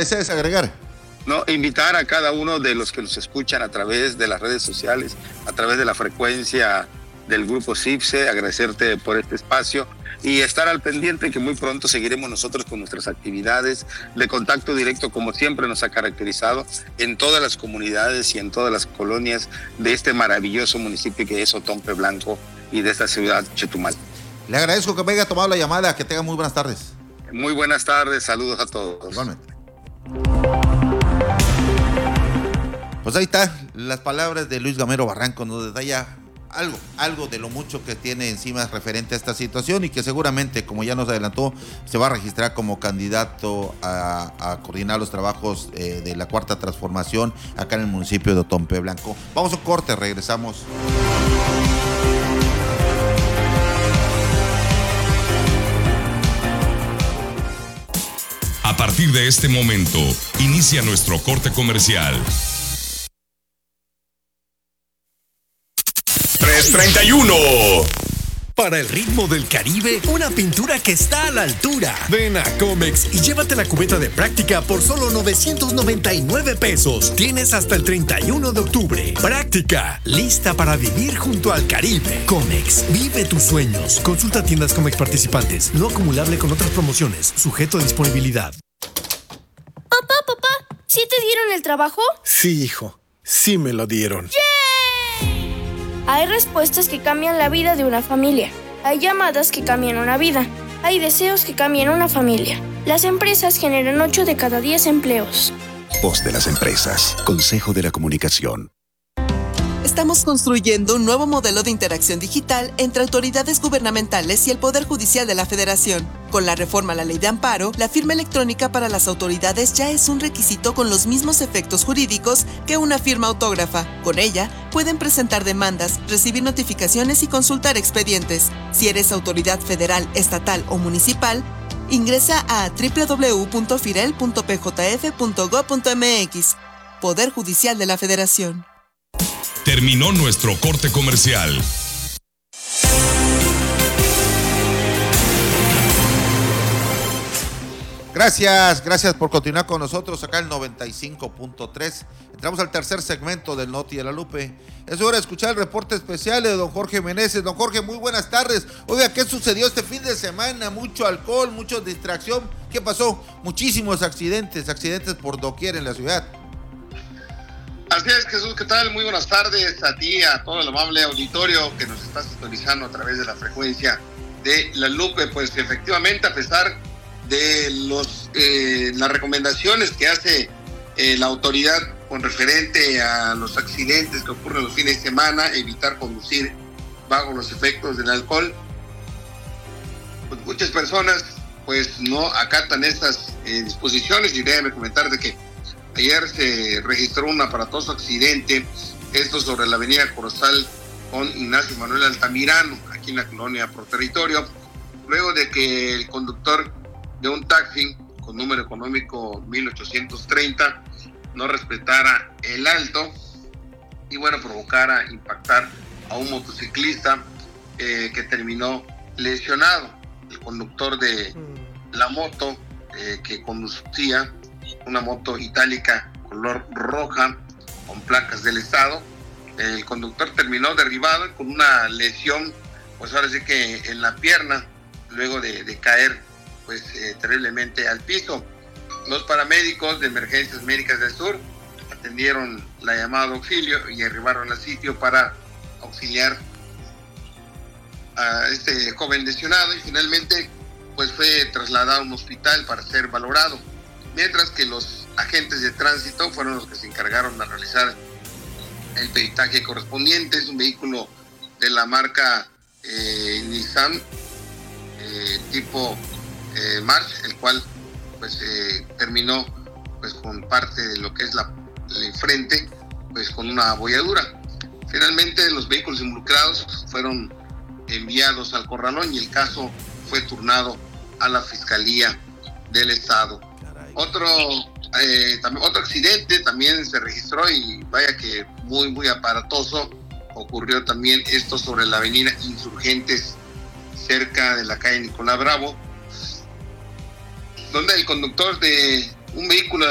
desees agregar? No, invitar a cada uno de los que nos escuchan a través de las redes sociales, a través de la frecuencia del grupo CIPSE, agradecerte por este espacio y estar al pendiente que muy pronto seguiremos nosotros con nuestras actividades de contacto directo como siempre nos ha caracterizado en todas las comunidades y en todas las colonias de este maravilloso municipio que es Otompe Blanco y de esta ciudad Chetumal. Le agradezco que me haya tomado la llamada, que tenga muy buenas tardes. Muy buenas tardes, saludos a todos. Igualmente. Pues ahí está, las palabras de Luis Gamero Barranco nos detalla algo de lo mucho que tiene encima referente a esta situación y que seguramente, como ya nos adelantó, se va a registrar como candidato a coordinar los trabajos de la Cuarta Transformación acá en el municipio de Otompe Blanco. Vamos a un corte, regresamos. A partir de este momento, inicia nuestro corte comercial. 3:31. Para el ritmo del Caribe, una pintura que está a la altura. Ven a Comex y llévate la cubeta de práctica por solo 999 pesos. Tienes hasta el 31 de octubre. Práctica, lista para vivir junto al Caribe. Comex, vive tus sueños. Consulta tiendas Comex participantes. No acumulable con otras promociones. Sujeto a disponibilidad. Papá, ¿sí te dieron el trabajo? Sí, hijo. Sí me lo dieron. Hay respuestas que cambian la vida de una familia. Hay llamadas que cambian una vida. Hay deseos que cambian una familia. Las empresas generan 8 de cada 10 empleos. Voz de las empresas. Consejo de la Comunicación. Estamos construyendo un nuevo modelo de interacción digital entre autoridades gubernamentales y el Poder Judicial de la Federación. Con la reforma a la Ley de Amparo, la firma electrónica para las autoridades ya es un requisito con los mismos efectos jurídicos que una firma autógrafa. Con ella, pueden presentar demandas, recibir notificaciones y consultar expedientes. Si eres autoridad federal, estatal o municipal, ingresa a www.firel.pjf.gov.mx. Poder Judicial de la Federación. Terminó nuestro corte comercial. Gracias por continuar con nosotros acá en 95.3. Entramos al tercer segmento del Noti de la Lupe. Es hora de escuchar el reporte especial de don Jorge Meneses. Don Jorge, muy buenas tardes. Oiga, ¿qué sucedió este fin de semana? Mucho alcohol, mucha distracción. ¿Qué pasó? Muchísimos accidentes por doquier en la ciudad. Así es, Jesús, ¿qué tal? Muy buenas tardes a ti, a todo el amable auditorio que nos está sintonizando a través de la frecuencia de La Lupe. Pues efectivamente, a pesar de las recomendaciones que hace la autoridad con referente a los accidentes que ocurren los fines de semana, evitar conducir bajo los efectos del alcohol, pues muchas personas pues no acatan estas disposiciones. Y déjame comentar de que ayer se registró un aparatoso accidente, esto sobre la avenida Corozal con Ignacio Manuel Altamirano, aquí en la colonia Pro Territorio, luego de que el conductor de un taxi con número económico 1830 no respetara el alto y provocara impactar a un motociclista que terminó lesionado. El conductor de la moto que conducía, una moto itálica color roja con placas del estado, el conductor terminó derribado con una lesión, pues ahora sí que en la pierna, luego de caer pues terriblemente al piso. Los paramédicos de Emergencias Médicas del Sur atendieron la llamada de auxilio y arribaron al sitio para auxiliar a este joven lesionado y finalmente pues fue trasladado a un hospital para ser valorado, mientras que los agentes de tránsito fueron los que se encargaron de realizar el peritaje correspondiente. Es un vehículo de la marca Nissan tipo March, el cual pues terminó pues con parte de lo que es el frente pues con una abolladura. Finalmente los vehículos involucrados fueron enviados al corralón y el caso fue turnado a la Fiscalía del Estado. Otro accidente también se registró y vaya que muy aparatoso. Ocurrió también esto sobre la avenida Insurgentes, cerca de la calle Nicolás Bravo, donde el conductor de un vehículo